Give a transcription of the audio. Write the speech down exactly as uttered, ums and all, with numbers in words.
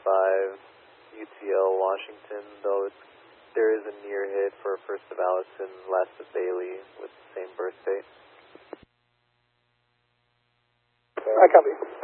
five, U T L, Washington, though it's, there is a near hit for first of Allison, last of Bailey, with the same birth date. I copy.